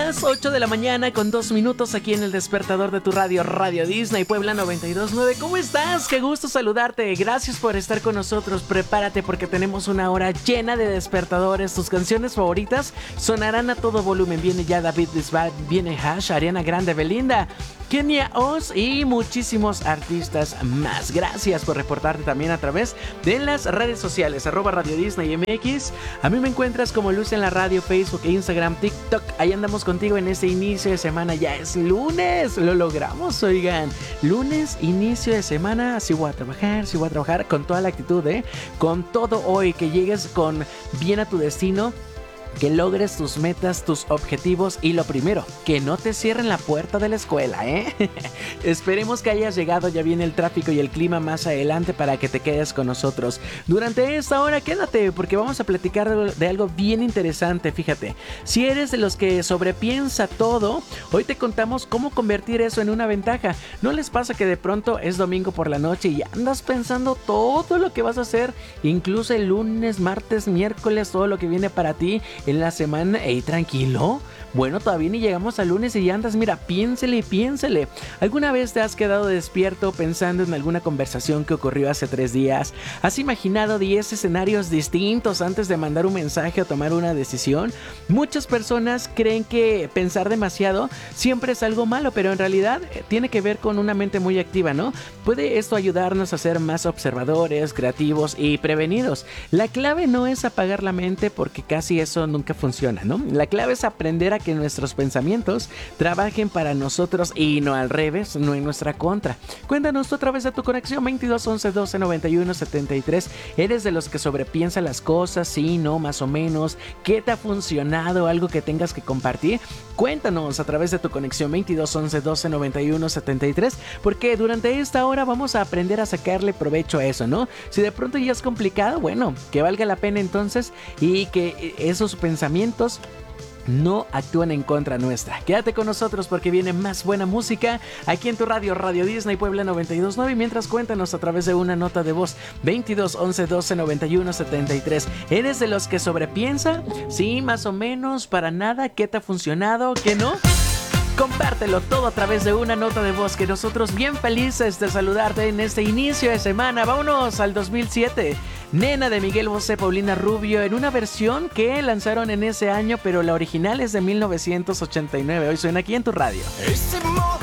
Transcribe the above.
días, 8 de la mañana con 2 minutos aquí en el despertador de tu radio, Radio Disney Puebla 92.9. ¿Cómo estás? Qué gusto saludarte. Gracias por estar con nosotros. Prepárate porque tenemos una hora llena de despertadores. Tus canciones favoritas sonarán a todo volumen. Viene ya David Bisbal, viene Hash, Ariana Grande, Belinda, Kenia Oz y muchísimos artistas más. Gracias por reportarte también a través de las redes sociales, @Radio Disney MX. A mí me encuentras como Luz en la Radio, Facebook e Instagram, TikTok. Ahí andamos contigo en este inicio de semana. Ya es lunes, lo logramos, oigan. Lunes, inicio de semana. Sí voy a trabajar con toda la actitud, con todo hoy. Que llegues con bien a tu destino, que logres tus metas, tus objetivos y lo primero, que no te cierren la puerta de la escuela, Esperemos que hayas llegado, ya viene el tráfico y el clima más adelante para que te quedes con nosotros. Durante esta hora quédate porque vamos a platicar de algo bien interesante, fíjate. Si eres de los que sobrepiensa todo, hoy te contamos cómo convertir eso en una ventaja. ¿No les pasa que de pronto es domingo por la noche y andas pensando todo lo que vas a hacer? Incluso el lunes, martes, miércoles, todo lo que viene para ti en la semana. Tranquilo. Bueno, todavía ni llegamos al lunes y ya andas, mira, piénsele. ¿Alguna vez te has quedado despierto pensando en alguna conversación que ocurrió hace 3 días? ¿Has imaginado 10 escenarios distintos antes de mandar un mensaje o tomar una decisión? Muchas personas creen que pensar demasiado siempre es algo malo, pero en realidad tiene que ver con una mente muy activa, ¿no? Puede esto ayudarnos a ser más observadores, creativos y prevenidos. La clave no es apagar la mente porque casi eso nunca funciona, ¿no? La clave es aprender a que nuestros pensamientos trabajen para nosotros y no al revés, no en nuestra contra. Cuéntanos tú a través de tu conexión 22 11 12 91 73. ¿Eres de los que sobrepiensa las cosas? Sí, no, más o menos. ¿Qué te ha funcionado? ¿Algo que tengas que compartir? Cuéntanos a través de tu conexión 22 11 12 91 73, porque durante esta hora vamos a aprender a sacarle provecho a eso, ¿no? Si de pronto ya es complicado, bueno, que valga la pena entonces y que esos pensamientos no actúan en contra nuestra. Quédate con nosotros porque viene más buena música aquí en tu radio, Radio Disney Puebla 92.9. Mientras cuéntanos a través de una nota de voz 22 11 12 91 73. ¿Eres de los que sobrepiensa? Sí, más o menos, para nada. ¿Qué te ha funcionado? ¿Qué no? Compártelo todo a través de una nota de voz, que nosotros bien felices de saludarte en este inicio de semana. Vámonos al 2007. Nena de Miguel Bosé, Paulina Rubio, en una versión que lanzaron en ese año, pero la original es de 1989. Hoy suena aquí en tu radio. Ese